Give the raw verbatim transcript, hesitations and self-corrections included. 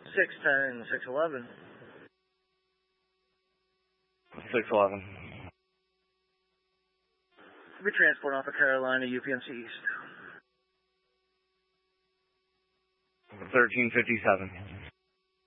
six ten, six eleven. six eleven. We transport off of Carolina, U P M C East. thirteen fifty-seven.